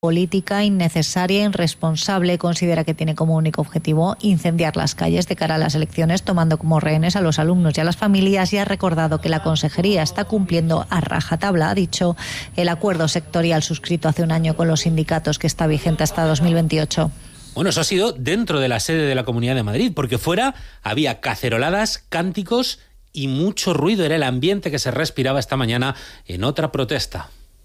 política innecesaria e irresponsable. Considera que tiene como único objetivo incendiar las calles de cara a las elecciones, tomando como rehenes a los alumnos y a las familias, y ha recordado que la Consejería está cumpliendo a rajatabla, ha dicho, el acuerdo sectorial suscrito hace un año con los sindicatos, que está vigente hasta 2028. Bueno, eso ha sido dentro de la sede de la Comunidad de Madrid, porque fuera había caceroladas, cánticos y mucho ruido. Era el ambiente que se respiraba esta mañana en otra protesta.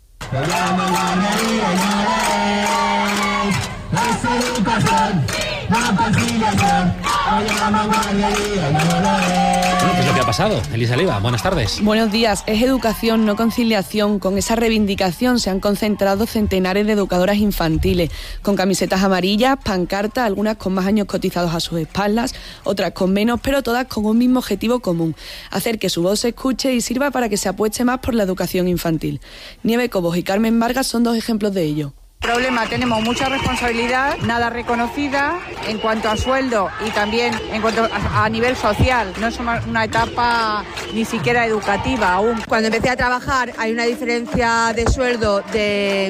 ¿Qué es lo que ha pasado? Elisa Leiva, buenas tardes. Buenos días. Es educación, no conciliación. Con esa reivindicación se han concentrado centenares de educadoras infantiles, con camisetas amarillas, pancartas, algunas con más años cotizados a sus espaldas, otras con menos, pero todas con un mismo objetivo común: hacer que su voz se escuche y sirva para que se apueste más por la educación infantil. Nieve Cobos y Carmen Vargas son dos ejemplos de ello. Problema, tenemos mucha responsabilidad, nada reconocida en cuanto a sueldo y también en cuanto a nivel social. No somos una etapa ni siquiera educativa aún. Cuando empecé a trabajar hay una diferencia de sueldo de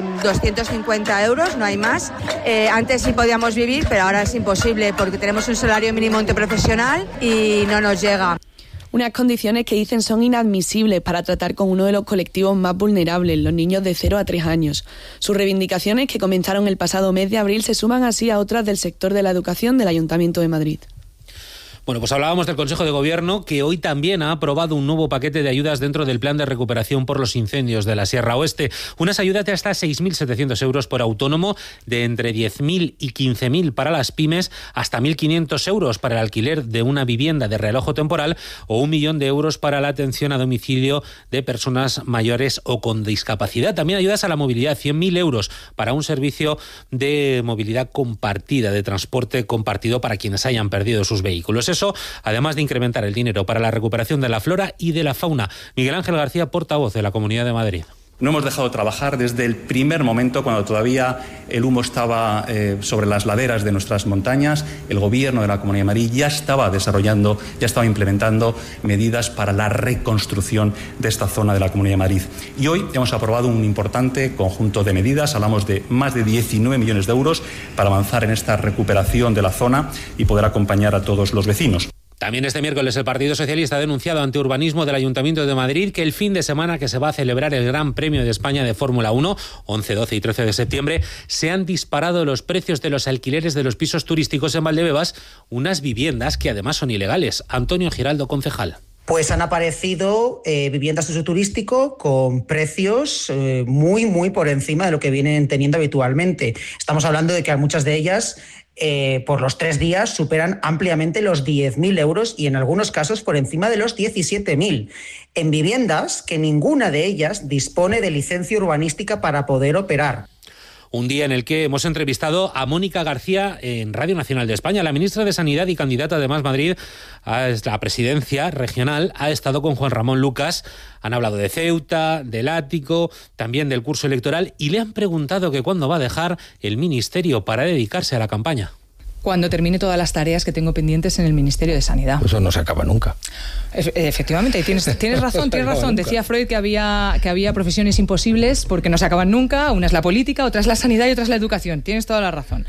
250 euros, no hay más. Antes sí podíamos vivir, pero ahora es imposible porque tenemos un salario mínimo interprofesional y no nos llega. Unas condiciones que dicen son inadmisibles para tratar con uno de los colectivos más vulnerables, los niños de 0 a 3 años. Sus reivindicaciones, que comenzaron el pasado mes de abril, se suman así a otras del sector de la educación del Ayuntamiento de Madrid. Bueno, pues hablábamos del Consejo de Gobierno, que hoy también ha aprobado un nuevo paquete de ayudas dentro del Plan de Recuperación por los Incendios de la Sierra Oeste. Unas ayudas de hasta 6.700 euros por autónomo, de entre 10.000 y 15.000 para las pymes, hasta 1.500 euros para el alquiler de una vivienda de realojo temporal o 1 millón de euros para la atención a domicilio de personas mayores o con discapacidad. También ayudas a la movilidad, 100.000 euros para un servicio de movilidad compartida, de transporte compartido para quienes hayan perdido sus vehículos. Eso, además de incrementar el dinero para la recuperación de la flora y de la fauna. Miguel Ángel García, portavoz de la Comunidad de Madrid. No hemos dejado de trabajar desde el primer momento, cuando todavía el humo estaba sobre las laderas de nuestras montañas. El Gobierno de la Comunidad de Madrid ya estaba desarrollando, ya estaba implementando medidas para la reconstrucción de esta zona de la Comunidad de Madrid. Y hoy hemos aprobado un importante conjunto de medidas. Hablamos de más de 19 millones de euros para avanzar en esta recuperación de la zona y poder acompañar a todos los vecinos. También este miércoles el Partido Socialista ha denunciado ante Urbanismo del Ayuntamiento de Madrid que el fin de semana que se va a celebrar el Gran Premio de España de Fórmula 1, 11, 12 y 13 de septiembre, se han disparado los precios de los alquileres de los pisos turísticos en Valdebebas, unas viviendas que además son ilegales. Antonio Giraldo, concejal. Pues han aparecido viviendas de uso turístico con precios muy por encima de lo que vienen teniendo habitualmente. Estamos hablando de que muchas de ellas por los 3 días superan ampliamente los 10.000 euros y en algunos casos por encima de los 17.000, en viviendas que ninguna de ellas dispone de licencia urbanística para poder operar. Un día en el que hemos entrevistado a Mónica García en Radio Nacional de España. La ministra de Sanidad y candidata de Más Madrid a la presidencia regional ha estado con Juan Ramón Lucas. Han hablado de Ceuta, del Ático, también del curso electoral, y le han preguntado que cuándo va a dejar el ministerio para dedicarse a la campaña. Cuando termine todas las tareas que tengo pendientes en el Ministerio de Sanidad. Eso no se acaba nunca. Efectivamente, tienes razón. Decía Freud que había profesiones imposibles porque no se acaban nunca. Una es la política, otra es la sanidad y otra es la educación. Tienes toda la razón.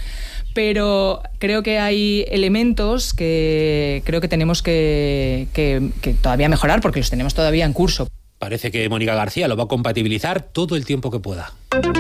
Pero creo que hay elementos que creo que tenemos que todavía mejorar porque los tenemos todavía en curso. Parece que Mónica García lo va a compatibilizar todo el tiempo que pueda.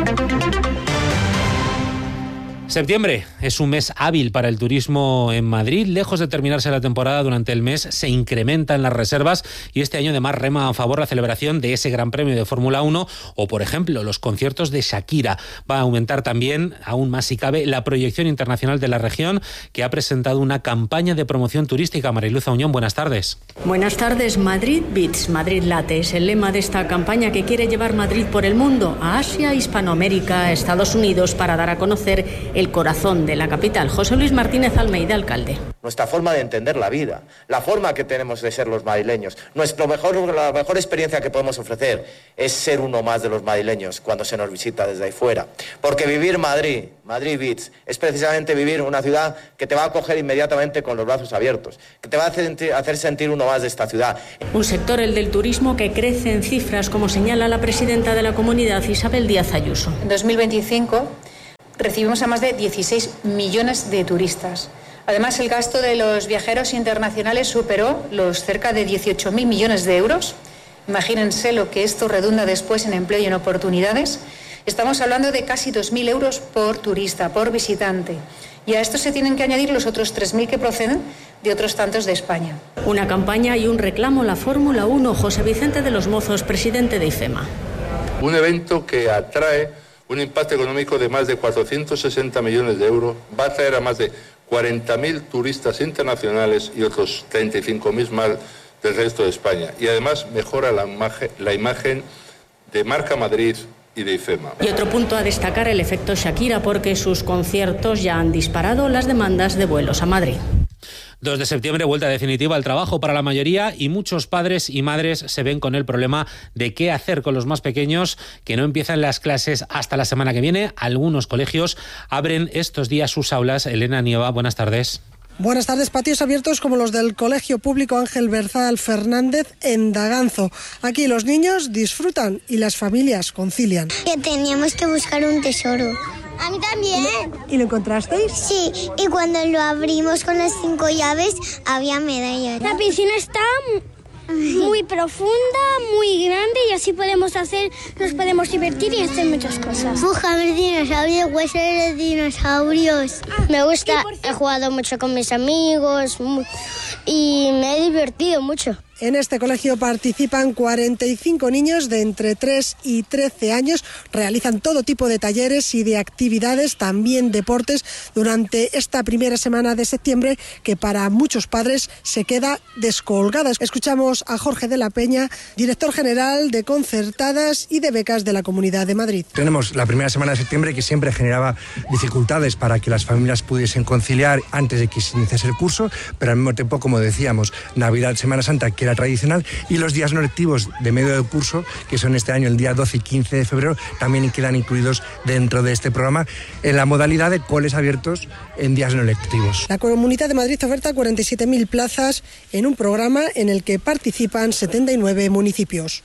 Septiembre es un mes hábil para el turismo en Madrid. Lejos de terminarse la temporada, durante el mes se incrementan las reservas y este año además rema a favor la celebración de ese Gran Premio de Fórmula 1 o, por ejemplo, los conciertos de Shakira. Va a aumentar también, aún más si cabe, la proyección internacional de la región, que ha presentado una campaña de promoción turística. Mariluz Auñón, buenas tardes. Buenas tardes. Madrid Beats, Madrid Late es el lema de esta campaña que quiere llevar Madrid por el mundo, a Asia, Hispanoamérica, a Estados Unidos, para dar a conocer el corazón de la capital. José Luis Martínez Almeida, alcalde. Nuestra forma de entender la vida, la forma que tenemos de ser los madrileños, la mejor experiencia que podemos ofrecer es ser uno más de los madrileños cuando se nos visita desde ahí fuera. Porque vivir Madrid Beats, es precisamente vivir una ciudad que te va a acoger inmediatamente con los brazos abiertos, que te va a hacer sentir uno más de esta ciudad. Un sector, el del turismo, que crece en cifras, como señala la presidenta de la comunidad, Isabel Díaz Ayuso. En 2025 recibimos a más de 16 millones de turistas. Además, el gasto de los viajeros internacionales superó los cerca de 18.000 millones de euros. Imagínense lo que esto redunda después en empleo y en oportunidades. Estamos hablando de casi 2.000 euros por turista, por visitante. Y a esto se tienen que añadir los otros 3.000 que proceden de otros tantos de España. Una campaña y un reclamo, la Fórmula 1. José Vicente de los Mozos, presidente de IFEMA. Un evento que atrae un impacto económico de más de 460 millones de euros, va a traer a más de 40.000 turistas internacionales y otros 35.000 más del resto de España. Y además mejora la imagen de Marca Madrid y de IFEMA. Y otro punto a destacar, el efecto Shakira, porque sus conciertos ya han disparado las demandas de vuelos a Madrid. 2 de septiembre, vuelta definitiva al trabajo para la mayoría, y muchos padres y madres se ven con el problema de qué hacer con los más pequeños que no empiezan las clases hasta la semana que viene. Algunos colegios abren estos días sus aulas. Elena Nieva, buenas tardes. Buenas tardes. Patios abiertos como los del Colegio Público Ángel Berzal Fernández en Daganzo. Aquí los niños disfrutan y las familias concilian. Que teníamos que buscar un tesoro. A mí también. ¿Y lo encontrasteis? Sí, y cuando lo abrimos con las 5 llaves había medallas. La piscina está muy profunda, muy grande, y así nos podemos divertir y hacer muchas cosas. Buscar dinosaurios, huesos de dinosaurios. Me gusta, he jugado mucho con mis amigos y me he divertido mucho. En este colegio participan 45 niños de entre 3 y 13 años. Realizan todo tipo de talleres y de actividades, también deportes, durante esta primera semana de septiembre, que para muchos padres se queda descolgada. Escuchamos a Jorge de la Peña, director general de Concertadas y de Becas de la Comunidad de Madrid. Tenemos la primera semana de septiembre, que siempre generaba dificultades para que las familias pudiesen conciliar antes de que se iniciase el curso, pero al mismo tiempo, como decíamos, Navidad, Semana Santa, que era tradicional, y los días no lectivos de medio de curso, que son este año el día 12 y 15 de febrero, también quedan incluidos dentro de este programa en la modalidad de coles abiertos en días no lectivos. La Comunidad de Madrid oferta 47.000 plazas en un programa en el que participan 79 municipios.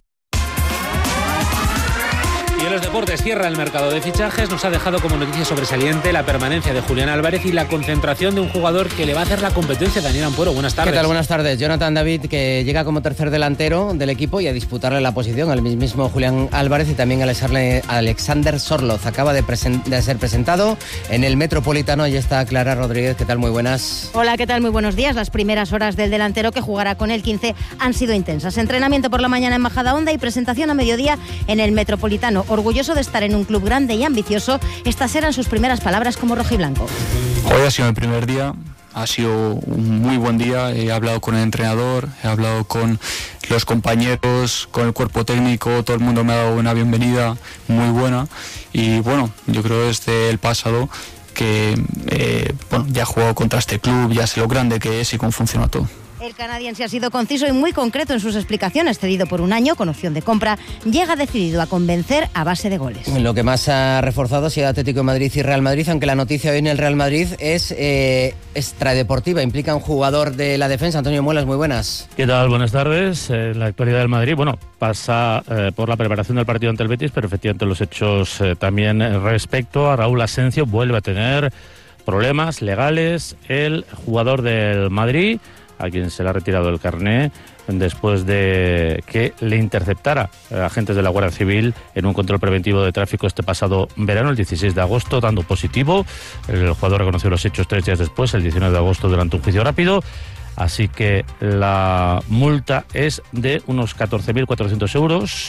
Y en los deportes, cierra el mercado de fichajes. Nos ha dejado como noticia sobresaliente la permanencia de Julián Álvarez y la concentración de un jugador que le va a hacer la competencia. Daniel Ampuero, buenas tardes. ¿Qué tal? Buenas tardes. Jonathan David, que llega como tercer delantero del equipo y a disputarle la posición al mismo Julián Álvarez y también a Alexander Sorloz. Acaba de ser presentado en el Metropolitano. Ahí está Clara Rodríguez. ¿Qué tal? Muy buenas. Hola, ¿qué tal? Muy buenos días. Las primeras horas del delantero, que jugará con el 15, han sido intensas. Entrenamiento por la mañana en Majadahonda y presentación a mediodía en el Metropolitano. Orgulloso de estar en un club grande y ambicioso, estas eran sus primeras palabras como rojiblanco. Hoy ha sido mi primer día, ha sido un muy buen día. He hablado con el entrenador, he hablado con los compañeros, con el cuerpo técnico, todo el mundo me ha dado una bienvenida muy buena, y bueno, yo creo desde el pasado que ya he jugado contra este club, ya sé lo grande que es y cómo funciona todo. El canadiense ha sido conciso y muy concreto en sus explicaciones. Cedido por un año, con opción de compra, llega decidido a convencer a base de goles. Lo que más ha reforzado ha sido Atlético de Madrid y Real Madrid, aunque la noticia hoy en el Real Madrid es extradeportiva. Implica un jugador de la defensa. Antonio Muelas, muy buenas. ¿Qué tal? Buenas tardes. La actualidad del Madrid, pasa por la preparación del partido ante el Betis, pero efectivamente los hechos también respecto a Raúl Asencio. Vuelve a tener problemas legales el jugador del Madrid, a quien se le ha retirado el carné después de que le interceptara agentes de la Guardia Civil en un control preventivo de tráfico este pasado verano, el 16 de agosto, dando positivo. El jugador reconoció los hechos 3 días después, el 19 de agosto, durante un juicio rápido. Así que la multa es de unos 14.400 euros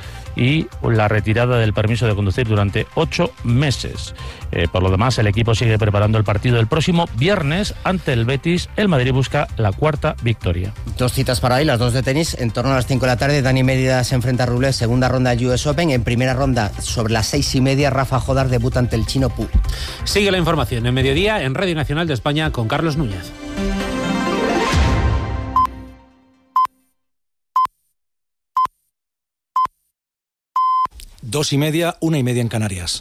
y la retirada del permiso de conducir durante 8 meses. Por lo demás, el equipo sigue preparando el partido del próximo viernes ante el Betis. El Madrid busca la 4ª victoria. 2 citas para hoy, las 2 de tenis. En torno a las 5 de la tarde, Dani Medina se enfrenta a Rublev, segunda ronda del US Open. En primera ronda, sobre las 6:30, Rafa Jodar debuta ante el chino Pu. Sigue la información en mediodía en Radio Nacional de España con Carlos Núñez. Dos y media, 1:30 en Canarias.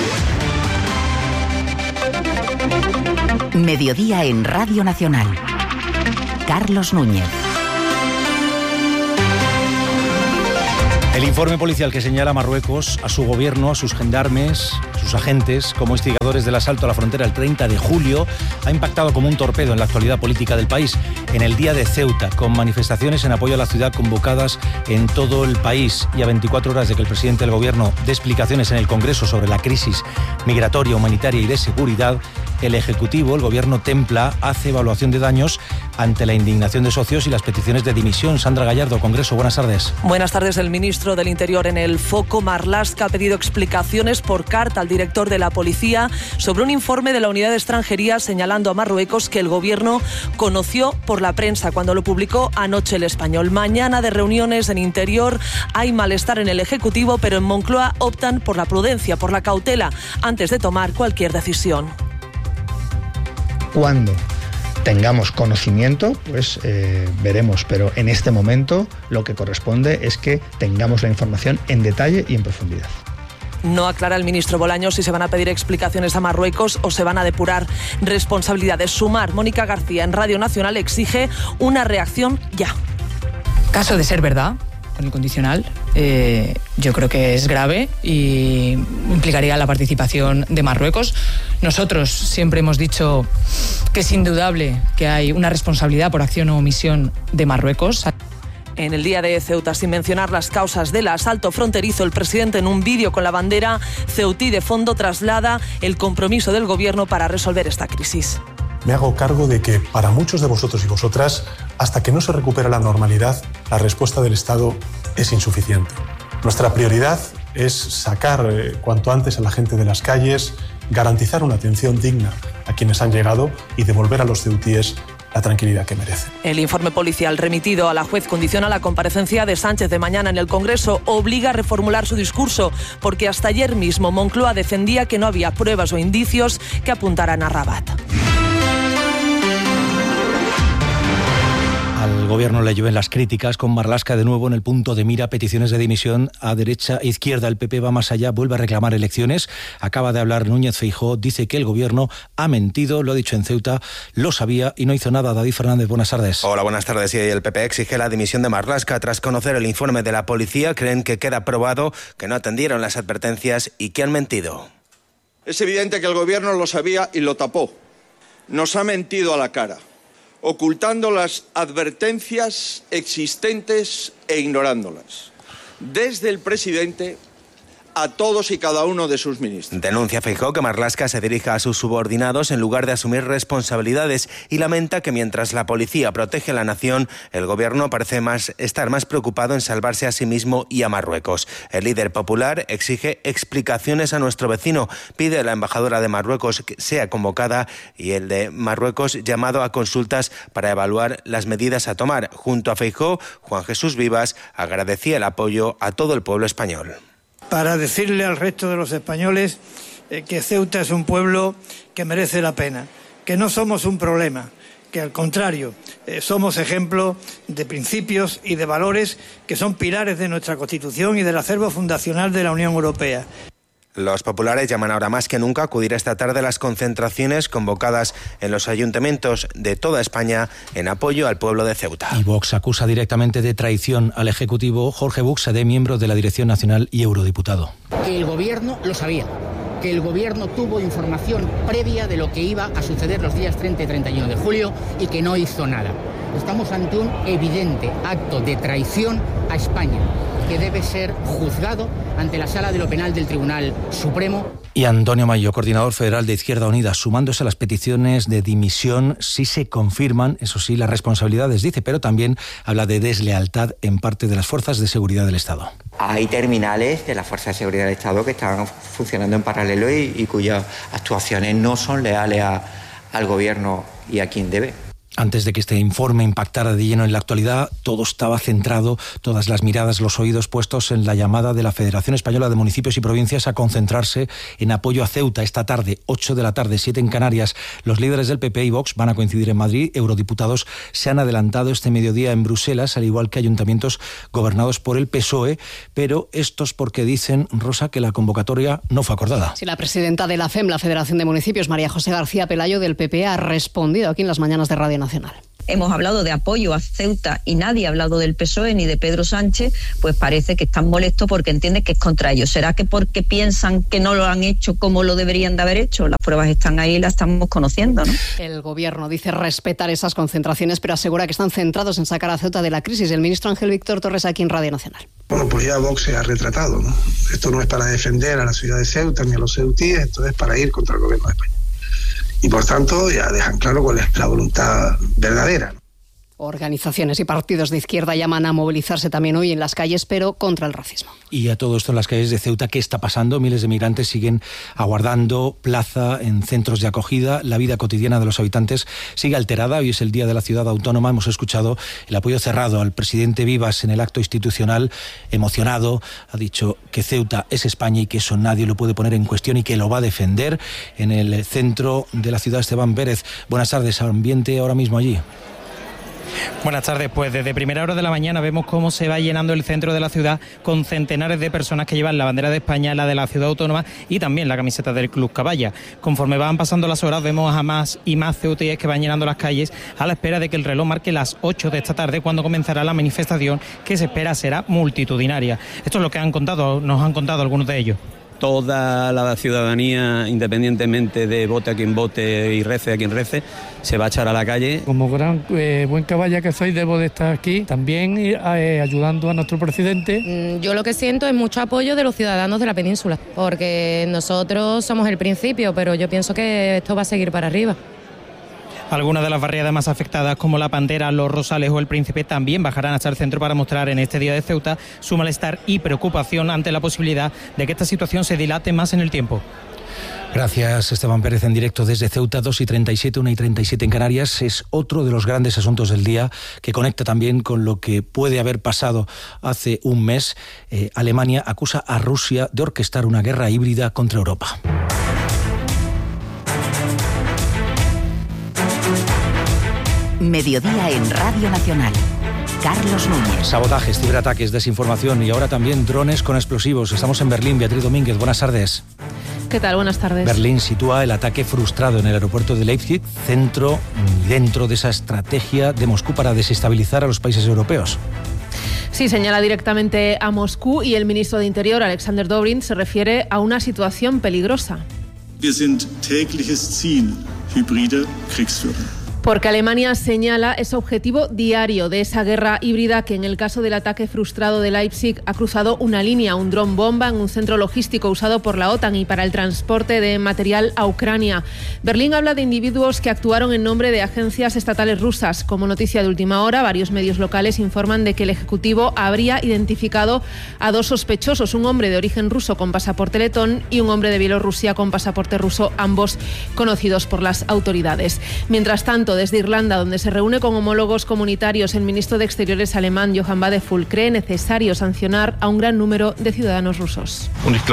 Mediodía en Radio Nacional. Carlos Núñez. El informe policial que señala a Marruecos, a su gobierno, a sus gendarmes, a sus agentes, como instigadores del asalto a la frontera el 30 de julio, ha impactado como un torpedo en la actualidad política del país. En el día de Ceuta, con manifestaciones en apoyo a la ciudad convocadas en todo el país, y a 24 horas de que el presidente del gobierno dé explicaciones en el Congreso sobre la crisis migratoria, humanitaria y de seguridad, el Ejecutivo, el Gobierno templa, hace evaluación de daños ante la indignación de socios y las peticiones de dimisión. Sandra Gallardo, Congreso, buenas tardes. Buenas tardes. El ministro del Interior en el foco. Marlaska ha pedido explicaciones por carta al director de la policía sobre un informe de la Unidad de Extranjería señalando a Marruecos que el Gobierno conoció por la prensa cuando lo publicó anoche El Español. Mañana de reuniones en Interior, hay malestar en el Ejecutivo, pero en Moncloa optan por la prudencia, por la cautela, antes de tomar cualquier decisión. Cuando tengamos conocimiento, pues veremos, pero en este momento lo que corresponde es que tengamos la información en detalle y en profundidad. No aclara el ministro Bolaños si se van a pedir explicaciones a Marruecos o se van a depurar responsabilidades. Sumar, Mónica García en Radio Nacional exige una reacción ya. Caso de ser verdad, con el condicional, yo creo que es grave y implicaría la participación de Marruecos. Nosotros siempre hemos dicho que es indudable que hay una responsabilidad por acción o omisión de Marruecos. En el día de Ceuta, sin mencionar las causas del asalto fronterizo, el presidente en un vídeo con la bandera ceutí de fondo traslada el compromiso del Gobierno para resolver esta crisis. Me hago cargo de que para muchos de vosotros y vosotras, hasta que no se recupere la normalidad, la respuesta del Estado es insuficiente. Nuestra prioridad es sacar cuanto antes a la gente de las calles, garantizar una atención digna a quienes han llegado y devolver a los ceutíes la tranquilidad que merecen. El informe policial remitido a la juez condiciona la comparecencia de Sánchez de mañana en el Congreso, obliga a reformular su discurso, porque hasta ayer mismo Moncloa defendía que no había pruebas o indicios que apuntaran a Rabat. Al gobierno le llueven las críticas, con Marlaska de nuevo en el punto de mira, peticiones de dimisión a derecha e izquierda. El PP va más allá, vuelve a reclamar elecciones. Acaba de hablar Núñez Feijóo, dice que el gobierno ha mentido, lo ha dicho en Ceuta, lo sabía y no hizo nada. David Fernández, buenas tardes. Hola, buenas tardes. Y el PP exige la dimisión de Marlaska. Tras conocer el informe de la policía, creen que queda probado que no atendieron las advertencias y que han mentido. Es evidente que el gobierno lo sabía y lo tapó. Nos ha mentido a la cara, ocultando las advertencias existentes e ignorándolas, desde el presidente a todos y cada uno de sus ministros. Denuncia Feijóo que Marlaska se dirija a sus subordinados en lugar de asumir responsabilidades y lamenta que mientras la policía protege a la nación, el gobierno parece estar más preocupado en salvarse a sí mismo y a Marruecos. El líder popular exige explicaciones a nuestro vecino, pide a la embajadora de Marruecos que sea convocada y el de Marruecos llamado a consultas para evaluar las medidas a tomar. Junto a Feijóo, Juan Jesús Vivas agradecía el apoyo a todo el pueblo español. Para decirle al resto de los españoles que Ceuta es un pueblo que merece la pena, que no somos un problema, que al contrario, somos ejemplo de principios y de valores que son pilares de nuestra Constitución y del acervo fundacional de la Unión Europea. Los populares llaman ahora más que nunca a acudir esta tarde a las concentraciones convocadas en los ayuntamientos de toda España en apoyo al pueblo de Ceuta. Y Vox acusa directamente de traición al Ejecutivo. Jorge Buxadé, miembro de la Dirección Nacional y eurodiputado. Que el Gobierno lo sabía, que el Gobierno tuvo información previa de lo que iba a suceder los días 30 y 31 de julio y que no hizo nada. Estamos ante un evidente acto de traición a España, que debe ser juzgado ante la Sala de lo Penal del Tribunal Supremo. Y Antonio Mayo, coordinador federal de Izquierda Unida, sumándose a las peticiones de dimisión si se confirman, eso sí, las responsabilidades, dice, pero también habla de deslealtad en parte de las fuerzas de seguridad del Estado. Hay terminales de las fuerzas de seguridad del Estado que están funcionando en paralelo y cuyas actuaciones no son leales al Gobierno y a quien debe. Antes de que este informe impactara de lleno en la actualidad, todo estaba centrado, todas las miradas, los oídos puestos en la llamada de la Federación Española de Municipios y Provincias a concentrarse en apoyo a Ceuta esta tarde, 8 de la tarde, 7 en Canarias. Los líderes del PP y Vox van a coincidir en Madrid. Eurodiputados se han adelantado este mediodía en Bruselas, al igual que ayuntamientos gobernados por el PSOE, pero estos porque dicen, Rosa, que la convocatoria no fue acordada. Sí, la presidenta de la FEM, la Federación de Municipios, María José García Pelayo, del PP, ha respondido aquí en las mañanas de Radio Nacional. hemos hablado de apoyo a Ceuta y nadie ha hablado del PSOE ni de Pedro Sánchez, pues parece que están molestos porque entienden que es contra ellos. ¿Será que porque piensan que no lo han hecho como lo deberían de haber hecho? Las pruebas están ahí y las estamos conociendo, ¿no? El gobierno dice respetar esas concentraciones, pero asegura que están centrados en sacar a Ceuta de la crisis. El ministro Ángel Víctor Torres aquí en Radio Nacional. Bueno, pues ya Vox se ha retratado, ¿no? Esto no es para defender a la ciudad de Ceuta ni a los ceutíes, esto es para ir contra el gobierno de España. Y por tanto ya dejan claro cuál es la voluntad verdadera. Organizaciones y partidos de izquierda llaman a movilizarse también hoy en las calles, pero contra el racismo. Y a todo esto en las calles de Ceuta, ¿qué está pasando? Miles de migrantes siguen aguardando plaza en centros de acogida. La vida cotidiana de los habitantes sigue alterada. Hoy es el Día de la Ciudad Autónoma. Hemos escuchado el apoyo cerrado al presidente Vivas en el acto institucional. Emocionado, ha dicho que Ceuta es España y que eso nadie lo puede poner en cuestión y que lo va a defender. En el centro de la ciudad, Esteban Pérez. Buenas tardes. Ambiente ahora mismo allí. Buenas tardes, pues desde primera hora de la mañana vemos cómo se va llenando el centro de la ciudad con centenares de personas que llevan la bandera de España, la de la ciudad autónoma y también la camiseta del Club Caballa. Conforme van pasando las horas vemos a más y más ceutíes que van llenando las calles a la espera de que el reloj marque las 8 de esta tarde cuando comenzará la manifestación que se espera será multitudinaria. Esto es lo que nos han contado algunos de ellos. Toda la ciudadanía, independientemente de vote a quien vote y rece a quien rece, se va a echar a la calle. Como buen caballa que soy, debo de estar aquí también ayudando a nuestro presidente. Yo lo que siento es mucho apoyo de los ciudadanos de la península, porque nosotros somos el principio, pero yo pienso que esto va a seguir para arriba. Algunas de las barriadas más afectadas, como La Pantera, Los Rosales o El Príncipe, también bajarán hasta el centro para mostrar en este Día de Ceuta su malestar y preocupación ante la posibilidad de que esta situación se dilate más en el tiempo. Gracias, Esteban Pérez, en directo desde Ceuta, 2:37, 1:37 en Canarias. Es otro de los grandes asuntos del día que conecta también con lo que puede haber pasado hace un mes. Alemania acusa a Rusia de orquestar una guerra híbrida contra Europa. Mediodía en Radio Nacional. Carlos Núñez. Sabotajes, ciberataques, desinformación y ahora también drones con explosivos. Estamos en Berlín. Beatriz Domínguez, buenas tardes. ¿Qué tal? Buenas tardes. Berlín sitúa el ataque frustrado en el aeropuerto de Leipzig, dentro de esa estrategia de Moscú para desestabilizar a los países europeos. Sí, señala directamente a Moscú y el ministro de Interior, Alexander Dobrindt, se refiere a una situación peligrosa. Wir sind tägliches Ziel hybride Kriegsführung. Porque Alemania señala ese objetivo diario de esa guerra híbrida que en el caso del ataque frustrado de Leipzig ha cruzado una línea, un dron bomba en un centro logístico usado por la OTAN y para el transporte de material a Ucrania. Berlín habla de individuos que actuaron en nombre de agencias estatales rusas. Como noticia de última hora, varios medios locales informan de que el Ejecutivo habría identificado a 2 sospechosos, un hombre de origen ruso con pasaporte letón y un hombre de Bielorrusia con pasaporte ruso, ambos conocidos por las autoridades. Mientras tanto, desde Irlanda, donde se reúne con homólogos comunitarios, el ministro de Exteriores alemán, Johann Wadephul, cree necesario sancionar a un gran número de ciudadanos rusos.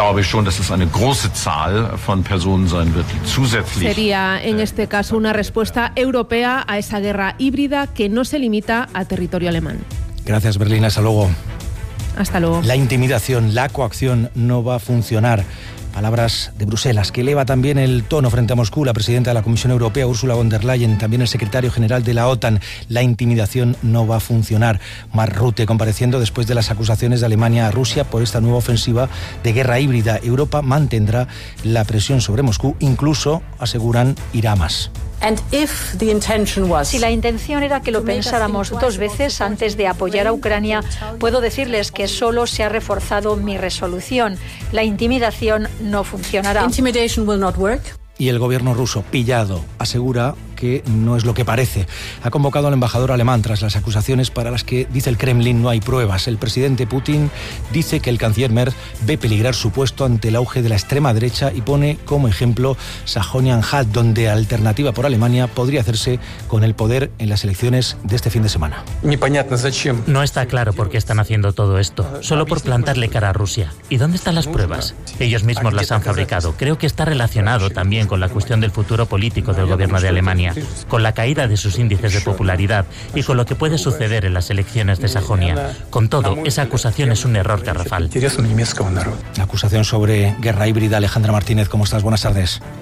Sería, en este caso, una respuesta europea a esa guerra híbrida que no se limita a territorio alemán. Gracias, Berlín. Hasta luego. Hasta luego. La intimidación, la coacción no va a funcionar. Palabras de Bruselas, que eleva también el tono frente a Moscú. La presidenta de la Comisión Europea, Ursula von der Leyen, también el secretario general de la OTAN. La intimidación no va a funcionar. Mark Rutte, compareciendo después de las acusaciones de Alemania a Rusia por esta nueva ofensiva de guerra híbrida. Europa mantendrá la presión sobre Moscú, incluso, aseguran, irá más. Si la intención era que lo pensáramos 2 veces antes de apoyar a Ucrania, puedo decirles que solo se ha reforzado mi resolución. La intimidación no funcionará. Y el gobierno ruso, pillado, asegura que no es lo que parece. Ha convocado al embajador alemán tras las acusaciones para las que, dice el Kremlin, no hay pruebas. El presidente Putin dice que el canciller Merz ve peligrar su puesto ante el auge de la extrema derecha y pone como ejemplo Sajonia-Anhalt, donde alternativa por Alemania podría hacerse con el poder en las elecciones de este fin de semana. No está claro por qué están haciendo todo esto, solo por plantarle cara a Rusia. ¿Y dónde están las pruebas? Ellos mismos las han fabricado. Creo que está relacionado también con la cuestión del futuro político del gobierno de Alemania, con la caída de sus índices de popularidad y con lo que puede suceder en las elecciones de Sajonia. Con todo, esa acusación es un error garrafal. La acusación sobre guerra híbrida. Alejandra Martínez, ¿cómo estás? Buenas tardes.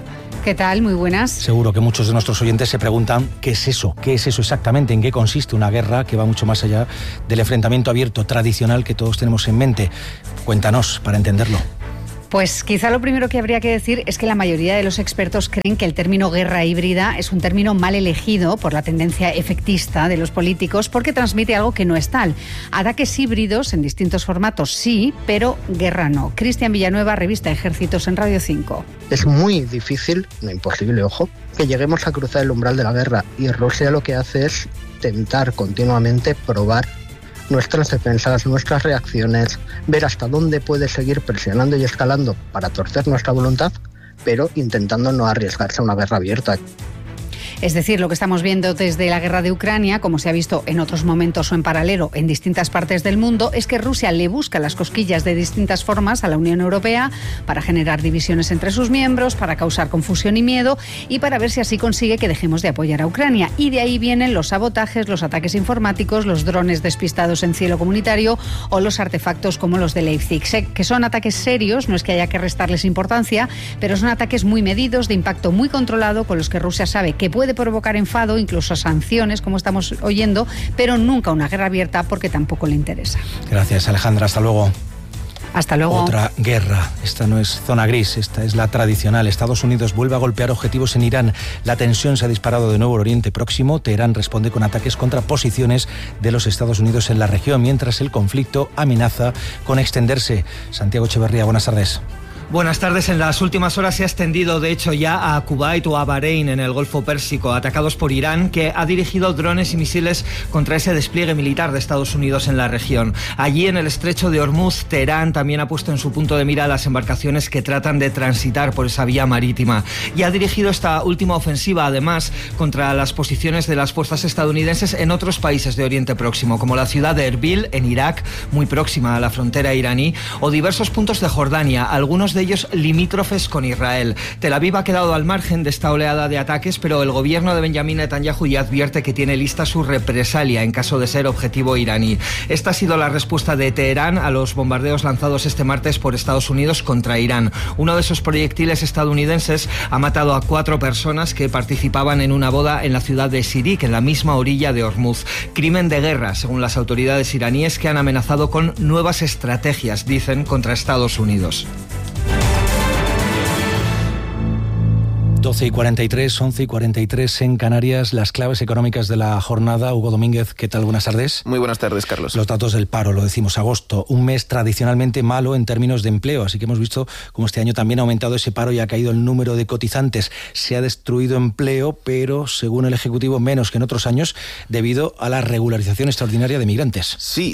¿Qué tal? Muy buenas. Seguro que muchos de nuestros oyentes se preguntan ¿qué es eso? ¿Qué es eso exactamente? ¿En qué consiste una guerra que va mucho más allá del enfrentamiento abierto tradicional que todos tenemos en mente? Cuéntanos para entenderlo. Pues quizá lo primero que habría que decir es que la mayoría de los expertos creen que el término guerra híbrida es un término mal elegido por la tendencia efectista de los políticos porque transmite algo que no es tal. Ataques híbridos en distintos formatos sí, pero guerra no. Cristian Villanueva, revista Ejércitos en Radio 5. Es muy difícil, no imposible, ojo, que lleguemos a cruzar el umbral de la guerra y Rusia lo que hace es tentar continuamente probar nuestras defensas, nuestras reacciones, ver hasta dónde puede seguir presionando y escalando para torcer nuestra voluntad, pero intentando no arriesgarse a una guerra abierta. Es decir, lo que estamos viendo desde la guerra de Ucrania, como se ha visto en otros momentos o en paralelo en distintas partes del mundo, es que Rusia le busca las cosquillas de distintas formas a la Unión Europea para generar divisiones entre sus miembros, para causar confusión y miedo y para ver si así consigue que dejemos de apoyar a Ucrania. Y de ahí vienen los sabotajes, los ataques informáticos, los drones despistados en cielo comunitario o los artefactos como los de Leipzig, que son ataques serios, no es que haya que restarles importancia, pero son ataques muy medidos, de impacto muy controlado, con los que Rusia sabe que puede provocar enfado, incluso sanciones, como estamos oyendo, pero nunca una guerra abierta porque tampoco le interesa. Gracias, Alejandra. Hasta luego. Hasta luego. Otra guerra. Esta no es zona gris, esta es la tradicional. Estados Unidos vuelve a golpear objetivos en Irán. La tensión se ha disparado de nuevo en Oriente Próximo. Teherán responde con ataques contra posiciones de los Estados Unidos en la región, mientras el conflicto amenaza con extenderse. Santiago Echeverría, buenas tardes. Buenas tardes. En las últimas horas se ha extendido, de hecho, ya a Kuwait o a Bahrein, en el Golfo Pérsico, atacados por Irán, que ha dirigido drones y misiles contra ese despliegue militar de Estados Unidos en la región. Allí, en el estrecho de Hormuz, Teherán también ha puesto en su punto de mira las embarcaciones que tratan de transitar por esa vía marítima. Y ha dirigido esta última ofensiva, además, contra las posiciones de las fuerzas estadounidenses en otros países de Oriente Próximo, como la ciudad de Erbil, en Irak, muy próxima a la frontera iraní, o diversos puntos de Jordania, algunos de ellos limítrofes con Israel. Tel Aviv ha quedado al margen de esta oleada de ataques, pero el gobierno de Benjamín Netanyahu ya advierte que tiene lista su represalia en caso de ser objetivo iraní. Esta ha sido la respuesta de Teherán a los bombardeos lanzados este martes por Estados Unidos contra Irán. Uno de esos proyectiles estadounidenses ha matado a 4 personas que participaban en una boda en la ciudad de Sirik, en la misma orilla de Hormuz. Crimen de guerra, según las autoridades iraníes, que han amenazado con nuevas estrategias, dicen, contra Estados Unidos. 12:43, 11:43 en Canarias, las claves económicas de la jornada. Hugo Domínguez, ¿qué tal? Buenas tardes. Muy buenas tardes, Carlos. Los datos del paro, lo decimos, agosto, un mes tradicionalmente malo en términos de empleo, así que hemos visto cómo este año también ha aumentado ese paro y ha caído el número de cotizantes. Se ha destruido empleo, pero según el Ejecutivo menos que en otros años, debido a la regularización extraordinaria de migrantes. Sí,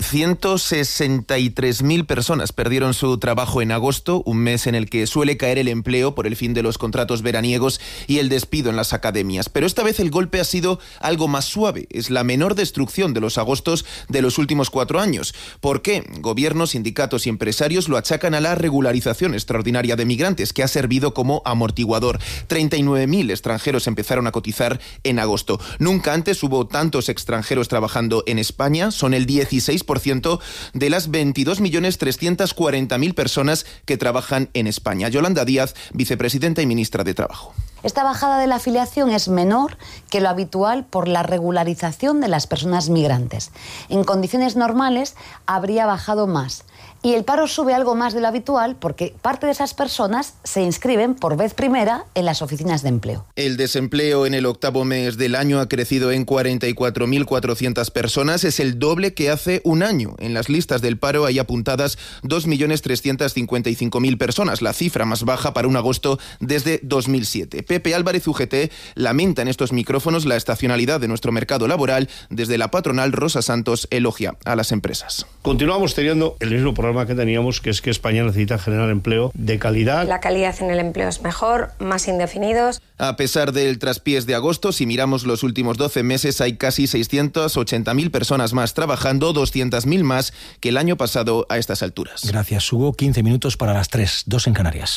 163.000 personas perdieron su trabajo en agosto, un mes en el que suele caer el empleo por el fin de los contratos veraniegos y el despido en las academias. Pero esta vez el golpe ha sido algo más suave. Es la menor destrucción de los agostos de los últimos 4 años. ¿Por qué? Gobiernos, sindicatos y empresarios lo achacan a la regularización extraordinaria de migrantes, que ha servido como amortiguador. 39.000 extranjeros empezaron a cotizar en agosto. Nunca antes hubo tantos extranjeros trabajando en España. Son el 16% de las 22.340.000 personas que trabajan en España. Yolanda Díaz, vicepresidenta y ministra de Trabajo. Esta bajada de la afiliación es menor que lo habitual por la regularización de las personas migrantes. En condiciones normales habría bajado más. Y el paro sube algo más de lo habitual porque parte de esas personas se inscriben por vez primera en las oficinas de empleo. El desempleo en el octavo mes del año ha crecido en 44.400 personas. Es el doble que hace un año. En las listas del paro hay apuntadas 2.355.000 personas, la cifra más baja para un agosto desde 2007. Pepe Álvarez, UGT, lamenta en estos micrófonos la estacionalidad de nuestro mercado laboral. Desde la patronal, Rosa Santos elogia a las empresas. Continuamos teniendo el mismo problema que teníamos, que es que España necesita generar empleo de calidad. La calidad en el empleo es mejor, más indefinidos. A pesar del traspiés de agosto, si miramos los últimos 12 meses, hay casi 680.000 personas más trabajando, 200.000 más que el año pasado a estas alturas. Gracias, Hugo. 15 minutos para las 3, 2 en Canarias.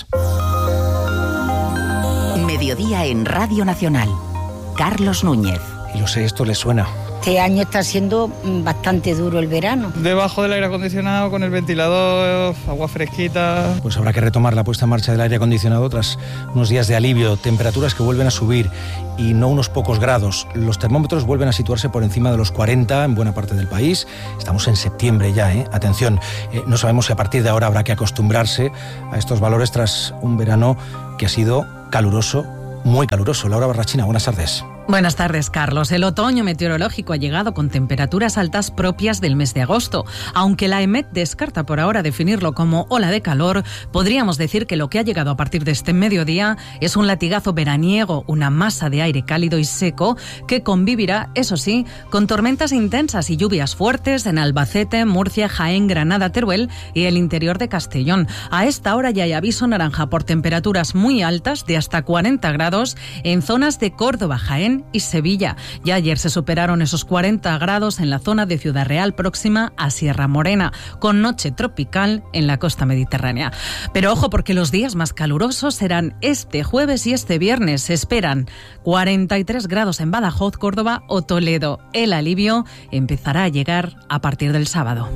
Mediodía en Radio Nacional. Carlos Núñez. Y lo sé, esto les suena. este año está siendo bastante duro el verano. Debajo del aire acondicionado, con el ventilador, agua fresquita. Pues habrá que retomar la puesta en marcha del aire acondicionado tras unos días de alivio, temperaturas que vuelven a subir y no unos pocos grados. Los termómetros vuelven a situarse por encima de los 40 en buena parte del país. Estamos en septiembre ya, Atención, no sabemos si a partir de ahora habrá que acostumbrarse a estos valores tras un verano que ha sido caluroso, muy caluroso. Laura Barrachina, buenas tardes. Buenas tardes, Carlos. El otoño meteorológico ha llegado con temperaturas altas propias del mes de agosto. Aunque la EMET descarta por ahora definirlo como ola de calor, podríamos decir que lo que ha llegado a partir de este mediodía es un latigazo veraniego, una masa de aire cálido y seco que convivirá, eso sí, con tormentas intensas y lluvias fuertes en Albacete, Murcia, Jaén, Granada, Teruel y el interior de Castellón. A esta hora ya hay aviso naranja por temperaturas muy altas de hasta 40 grados en zonas de Córdoba, Jaén y Sevilla. Ya ayer se superaron esos 40 grados en la zona de Ciudad Real próxima a Sierra Morena, con noche tropical en la costa mediterránea. Pero ojo, porque los días más calurosos serán este jueves y este viernes. Se esperan 43 grados en Badajoz, Córdoba o Toledo. El alivio empezará a llegar a partir del sábado.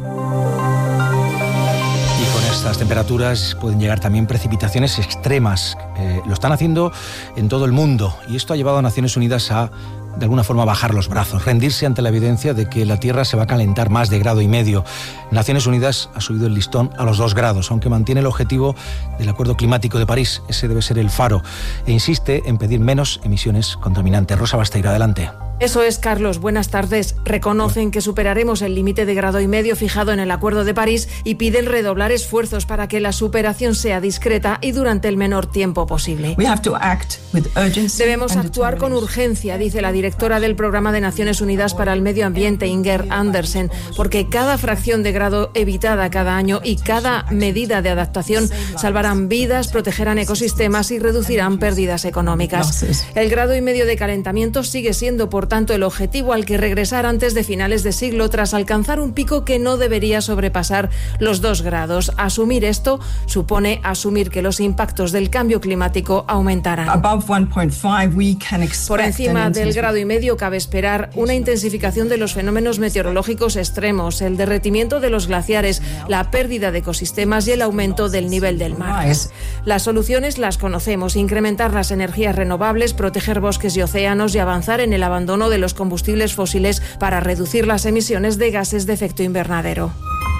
Estas temperaturas pueden llegar también precipitaciones extremas. Lo están haciendo en todo el mundo y esto ha llevado a Naciones Unidas a, de alguna forma, bajar los brazos, rendirse ante la evidencia de que la Tierra se va a calentar más de 1,5 grados. Naciones Unidas ha subido el listón a los 2 grados, aunque mantiene el objetivo del Acuerdo Climático de París. Ese debe ser el faro e insiste en pedir menos emisiones contaminantes. Rosa Basteiro, adelante. Eso es, Carlos. Buenas tardes. Reconocen que superaremos el límite de 1,5 grados fijado en el Acuerdo de París y piden redoblar esfuerzos para que la superación sea discreta y durante el menor tiempo posible. Debemos actuar con urgencia, dice la directora del Programa de Naciones Unidas para el Medio Ambiente, Inger Andersen, porque cada fracción de grado evitada cada año y cada medida de adaptación salvarán vidas, protegerán ecosistemas y reducirán pérdidas económicas. El 1,5 grados de calentamiento sigue siendo, por tanto, el objetivo al que regresar antes de finales de siglo, tras alcanzar un pico que no debería sobrepasar los 2 grados. Asumir esto supone asumir que los impactos del cambio climático aumentarán. Por encima del 1,5 grados cabe esperar una intensificación de los fenómenos meteorológicos extremos, el derretimiento de los glaciares, la pérdida de ecosistemas y el aumento del nivel del mar. Las soluciones las conocemos: incrementar las energías renovables, proteger bosques y océanos y avanzar en el abandono de los combustibles fósiles para reducir las emisiones de gases de efecto invernadero.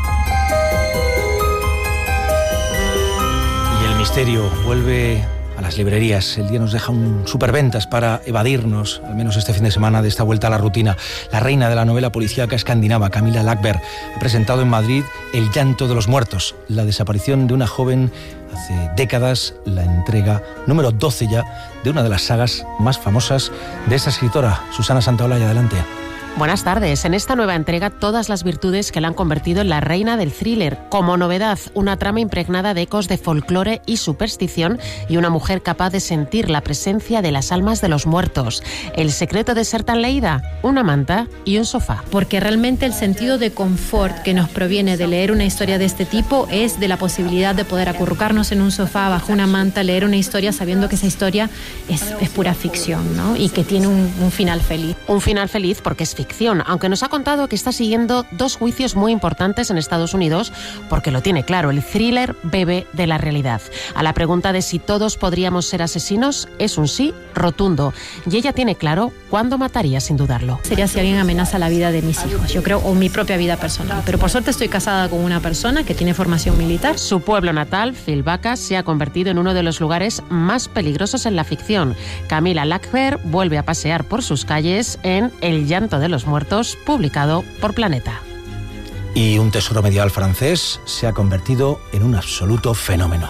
Y el misterio vuelve a las librerías. El día nos deja un superventas para evadirnos, al menos este fin de semana, de esta vuelta a la rutina. La reina de la novela policíaca escandinava, Camilla Läckberg, ha presentado en Madrid El llanto de los muertos, la desaparición de una joven hace décadas, la entrega número 12 ya de una de las sagas más famosas de esta escritora. Susana Santaolalla, adelante. Buenas tardes. En esta nueva entrega, todas las virtudes que la han convertido en la reina del thriller. Como novedad, una trama impregnada de ecos de folclore y superstición y una mujer capaz de sentir la presencia de las almas de los muertos. El secreto de ser tan leída: una manta y un sofá. Porque realmente el sentido de confort que nos proviene de leer una historia de este tipo es de la posibilidad de poder acurrucarnos en un sofá bajo una manta, leer una historia sabiendo que esa historia es pura ficción, ¿no? Y que tiene un final feliz. Un final feliz porque es ficción, aunque nos ha contado que está siguiendo 2 juicios muy importantes en Estados Unidos, porque lo tiene claro: el thriller bebe de la realidad. A la pregunta de si todos podríamos ser asesinos, es un sí rotundo. Y ella tiene claro cuándo mataría sin dudarlo. Sería si alguien amenaza la vida de mis hijos, yo creo, o mi propia vida personal. Pero por suerte estoy casada con una persona que tiene formación militar. Su pueblo natal, Filvaca, se ha convertido en uno de los lugares más peligrosos en la ficción. Camilla Läckberg vuelve a pasear por sus calles en El llanto de los muertos, publicado por Planeta. Y un tesoro medieval francés se ha convertido en un absoluto fenómeno.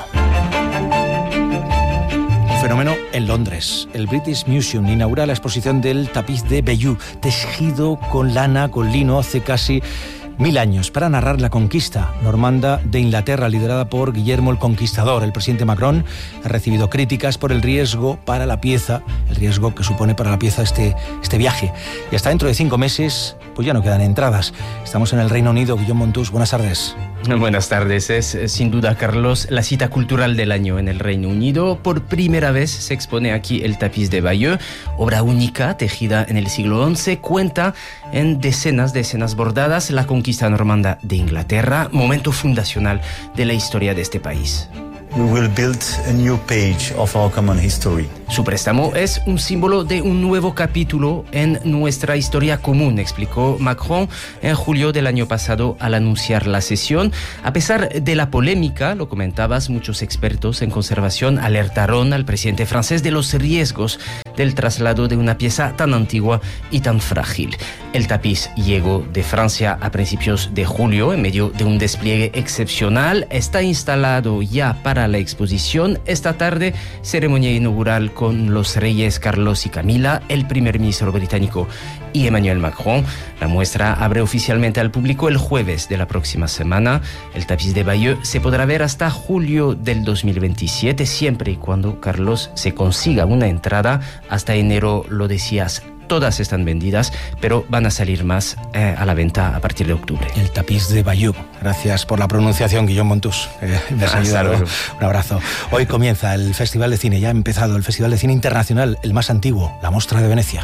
Un fenómeno en Londres. El British Museum inaugura la exposición del tapiz de Bayeux, tejido con lana, con lino, hace casi 1000 años, para narrar la conquista normanda de Inglaterra, liderada por Guillermo el Conquistador. El presidente Macron ha recibido críticas por el riesgo para la pieza, el riesgo que supone para la pieza este viaje. Y hasta dentro de 5 meses, pues ya no quedan entradas. Estamos en el Reino Unido. Guillaume Montús, buenas tardes. Buenas tardes. Es sin duda, Carlos, la cita cultural del año en el Reino Unido. Por primera vez se expone aquí el tapiz de Bayeux, obra única tejida en el siglo XI. Cuenta en decenas de escenas bordadas la conquista normanda de Inglaterra, momento fundacional de la historia de este país. We will build a new page of our common history. Su préstamo es un símbolo de un nuevo capítulo en nuestra historia común, explicó Macron en julio del año pasado al anunciar la cesión. A pesar de la polémica, lo comentabas, muchos expertos en conservación alertaron al presidente francés de los riesgos del traslado de una pieza tan antigua y tan frágil. El tapiz llegó de Francia a principios de julio en medio de un despliegue excepcional. Está instalado ya para la exposición. Esta tarde, ceremonia inaugural con los reyes Carlos y Camila, el primer ministro británico y Emmanuel Macron. La muestra abre oficialmente al público el jueves de la próxima semana. El tapiz de Bayeux se podrá ver hasta julio del 2027, siempre y cuando Carlos se consiga una entrada. Hasta enero, lo decías, todas están vendidas, pero van a salir más a la venta a partir de octubre. El tapiz de Bayeux. Gracias por la pronunciación, Guillaume Montús. Me has ayudado. Un abrazo. Hoy comienza el Festival de Cine, ya ha empezado el Festival de Cine Internacional, el más antiguo, la Mostra de Venecia.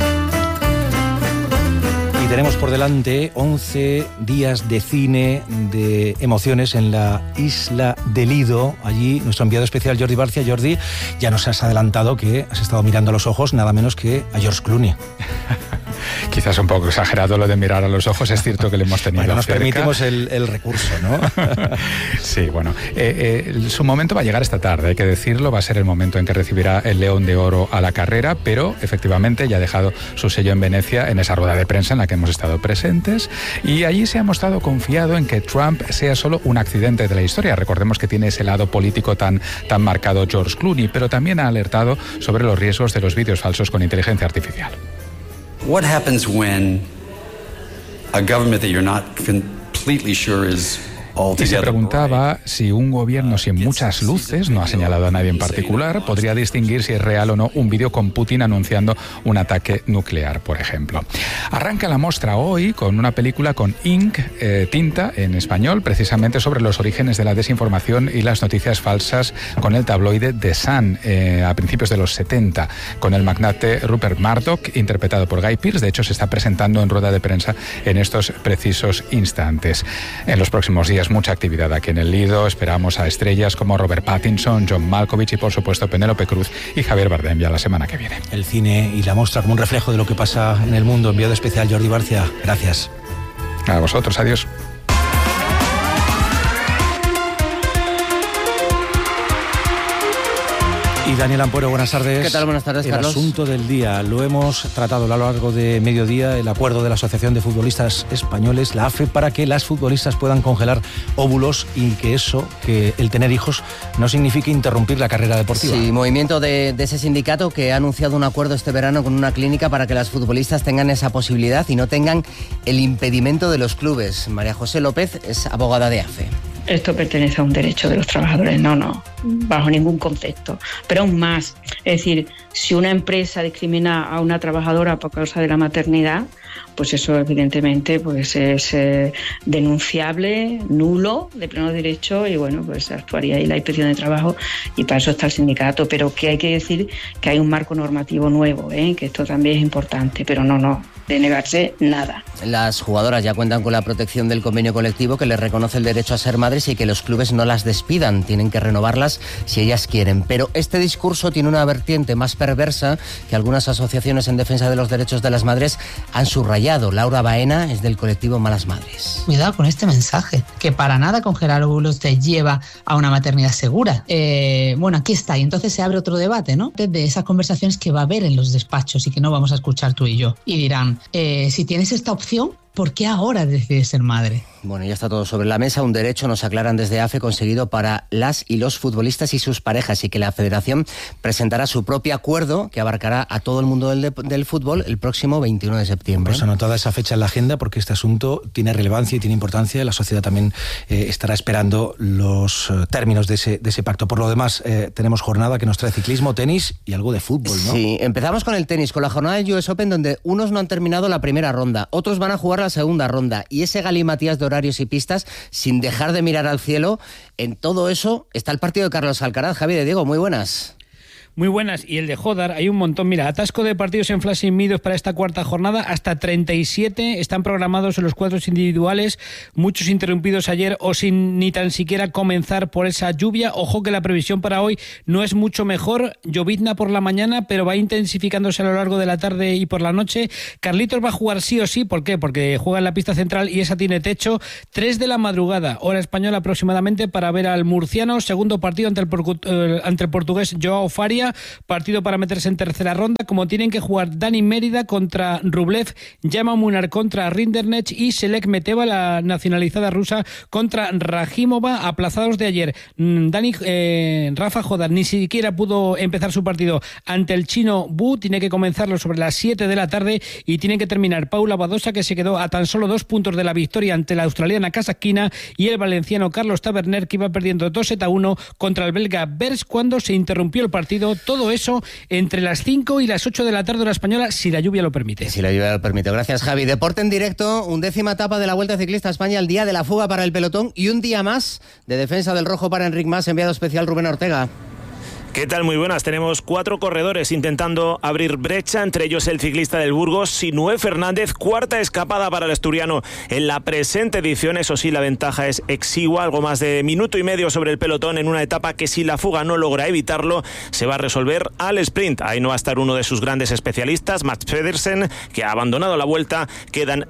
Y tenemos por delante 11 días de cine, de emociones en la isla de Lido. Allí nuestro enviado especial Jordi Barcia. Jordi, ya nos has adelantado que has estado mirando a los ojos nada menos que a George Clooney. Quizás un poco exagerado lo de mirar a los ojos, es cierto que le hemos tenido bueno, nos cerca. Permitimos el recurso, ¿no? Sí, bueno, su momento va a llegar esta tarde, hay que decirlo, va a ser el momento en que recibirá el León de Oro a la carrera, pero efectivamente ya ha dejado su sello en Venecia en esa rueda de prensa en la que hemos estado presentes, y allí se ha mostrado confiado en que Trump sea solo un accidente de la historia. Recordemos que tiene ese lado político tan marcado George Clooney, pero también ha alertado sobre los riesgos de los vídeos falsos con inteligencia artificial. What happens when a government that you're not completely sure is Y se preguntaba si un gobierno sin muchas luces, no ha señalado a nadie en particular, podría distinguir si es real o no un vídeo con Putin anunciando un ataque nuclear, por ejemplo. Arranca la muestra hoy con una película con ink, tinta en español, precisamente sobre los orígenes de la desinformación y las noticias falsas con el tabloide The Sun a principios de los 70, con el magnate Rupert Murdoch, interpretado por Guy Pearce. De hecho, se está presentando en rueda de prensa en estos precisos instantes. En los próximos días, mucha actividad aquí en el Lido. Esperamos a estrellas como Robert Pattinson, John Malkovich y por supuesto Penélope Cruz y Javier Bardem ya la semana que viene. El cine y la muestra como un reflejo de lo que pasa en el mundo. Enviado especial Jordi Barcia, gracias. A vosotros, adiós. Y Daniel Ampuero, buenas tardes. ¿Qué tal? Buenas tardes, Carlos. El asunto del día, lo hemos tratado a lo largo de mediodía, el acuerdo de la Asociación de Futbolistas Españoles, la AFE, para que las futbolistas puedan congelar óvulos y que el tener hijos no signifique interrumpir la carrera deportiva. Sí, movimiento de ese sindicato que ha anunciado un acuerdo este verano con una clínica para que las futbolistas tengan esa posibilidad y no tengan el impedimento de los clubes. María José López es abogada de AFE. Esto pertenece a un derecho de los trabajadores, no, bajo ningún concepto. Pero aún más, es decir, si una empresa discrimina a una trabajadora por causa de la maternidad, pues eso evidentemente pues es denunciable, nulo, de pleno derecho, y bueno, pues actuaría ahí la Inspección de Trabajo y para eso está el sindicato. Pero que hay que decir que hay un marco normativo nuevo, que esto también es importante, pero no, de negarse nada. Las jugadoras ya cuentan con la protección del convenio colectivo que les reconoce el derecho a ser madres y que los clubes no las despidan, tienen que renovarlas si ellas quieren. Pero este discurso tiene una vertiente más perversa que algunas asociaciones en defensa de los derechos de las madres han subrayado. Laura Baena es del colectivo Malas Madres. Cuidado con este mensaje, que para nada congelar óvulos te lleva a una maternidad segura. Bueno, aquí está, y entonces se abre otro debate, ¿no? De esas conversaciones que va a haber en los despachos y que no vamos a escuchar tú y yo. Y dirán, si tienes esta opción, ¿por qué ahora decides ser madre? Bueno, ya está todo sobre la mesa. Un derecho, nos aclaran desde AFE, conseguido para las y los futbolistas y sus parejas, y que la Federación presentará su propio acuerdo que abarcará a todo el mundo del fútbol el próximo 21 de septiembre. Pues anotada esa fecha en la agenda porque este asunto tiene relevancia y tiene importancia. La sociedad también estará esperando los términos de ese pacto. Por lo demás, tenemos jornada que nos trae ciclismo, tenis y algo de fútbol, ¿no? Sí, empezamos con el tenis, con la jornada del US Open, donde unos no han terminado la primera ronda, otros van a jugar la segunda ronda. Y ese galimatías de horarios y pistas, sin dejar de mirar al cielo, en todo eso está el partido de Carlos Alcaraz. Javi de Diego, muy buenas. Muy buenas, y el de Jodar, hay un montón. Mira, atasco de partidos en Flushing Meadows para esta cuarta jornada, hasta 37 están programados en los cuadros individuales, muchos interrumpidos ayer o sin ni tan siquiera comenzar por esa lluvia. Ojo que la previsión para hoy no es mucho mejor, llovizna por la mañana, pero va intensificándose a lo largo de la tarde y por la noche. Carlitos va a jugar sí o sí, ¿por qué? Porque juega en la pista central y esa tiene techo. 3 de la madrugada, hora española aproximadamente, para ver al murciano, segundo partido ante el portugués Joao Faria. Partido para meterse en tercera ronda, como tienen que jugar Dani Mérida contra Rublev, Yama Munar contra Rinderknech y Selek Meteva, la nacionalizada rusa, contra Rajimova, aplazados de ayer. Rafa Jodar ni siquiera pudo empezar su partido ante el chino Bu, tiene que comenzarlo sobre las 7 de la tarde y tiene que terminar Paula Badosa, que se quedó a tan solo 2 puntos de la victoria ante la australiana Kasatkina, y el valenciano Carlos Taberner, que iba perdiendo 2-7-1 contra el belga Bers cuando se interrumpió el partido. Todo eso entre las 5 y las 8 de la tarde hora española, si la lluvia lo permite. Si la lluvia lo permite. Gracias, Javi. Deporte en directo, 11ª etapa de la Vuelta Ciclista a España, el día de la fuga para el pelotón y un día más de defensa del rojo para Enric Mas, enviado especial Rubén Ortega. ¿Qué tal? Muy buenas. Tenemos 4 corredores intentando abrir brecha, entre ellos el ciclista del Burgos, Sinué Fernández, cuarta escapada para el asturiano en la presente edición. Eso sí, la ventaja es exigua, algo más de minuto y medio sobre el pelotón en una etapa que, si la fuga no logra evitarlo, se va a resolver al sprint. Ahí no va a estar uno de sus grandes especialistas, Mats Pedersen, que ha abandonado la vuelta. Quedan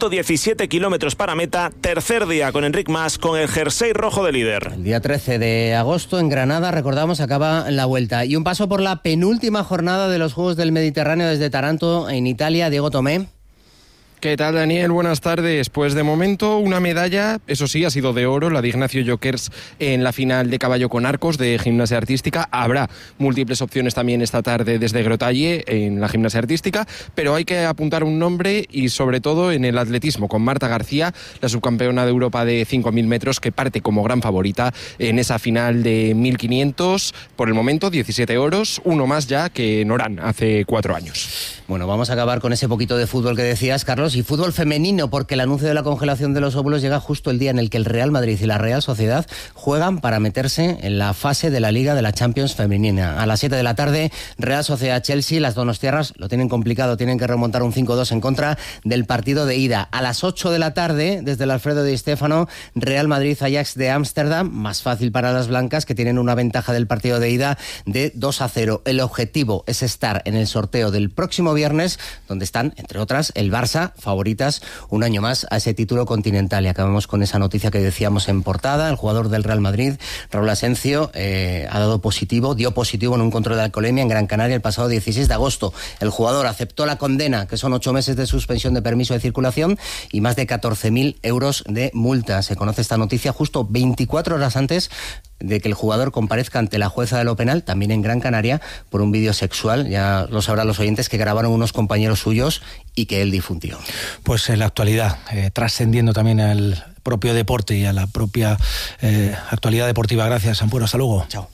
117 kilómetros para meta, tercer día con Enric Mas, con el jersey rojo de líder. El día 13 de agosto en Granada, recordamos, acaba la vuelta. Y un paso por la penúltima jornada de los Juegos del Mediterráneo desde Taranto, en Italia. Diego Tomé. ¿Qué tal, Daniel? Buenas tardes. Pues de momento una medalla, eso sí, ha sido de oro, la de Ignacio Jokers en la final de caballo con arcos de gimnasia artística. Habrá múltiples opciones también esta tarde desde Grotalle en la gimnasia artística, pero hay que apuntar un nombre y sobre todo en el atletismo, con Marta García, la subcampeona de Europa de 5.000 metros, que parte como gran favorita en esa final de 1.500. Por el momento 17 oros, uno más ya que en Orán hace 4 años. Bueno, vamos a acabar con ese poquito de fútbol que decías, Carlos, y fútbol femenino, porque el anuncio de la congelación de los óvulos llega justo el día en el que el Real Madrid y la Real Sociedad juegan para meterse en la fase de la Liga de la Champions femenina. A las 7 de la tarde, Real Sociedad-Chelsea, las donostiarras lo tienen complicado, tienen que remontar un 5-2 en contra del partido de ida. A las 8 de la tarde, desde el Alfredo Di Stéfano, Real Madrid-Ajax de Ámsterdam, más fácil para las blancas, que tienen una ventaja del partido de ida de 2-0. El objetivo es estar en el sorteo del próximo viernes, donde están, entre otras, el Barça, favoritas un año más a ese título continental. Y acabamos con esa noticia que decíamos en portada. El jugador del Real Madrid, Raúl Asencio, dio positivo en un control de alcoholemia en Gran Canaria el pasado 16 de agosto. El jugador aceptó la condena, que son 8 meses de suspensión de permiso de circulación y más de 14.000 euros de multa. Se conoce esta noticia justo 24 horas antes de que el jugador comparezca ante la jueza de lo penal, también en Gran Canaria, por un vídeo sexual, ya lo sabrán los oyentes, que grabaron unos compañeros suyos y que él difundió. Pues en la actualidad, trascendiendo también al propio deporte y a la propia actualidad deportiva. Gracias, Ampuero. Hasta luego. Chao.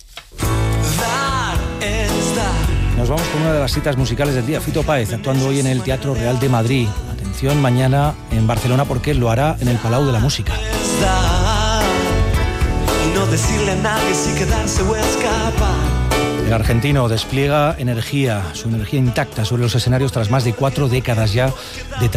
Nos vamos con una de las citas musicales del día. Fito Páez, actuando hoy en el Teatro Real de Madrid. Atención, mañana en Barcelona, porque lo hará en el Palau de la Música. No decirle a nadie si quedarse o escapar. El argentino despliega energía, su energía intacta sobre los escenarios tras más de 4 décadas ya de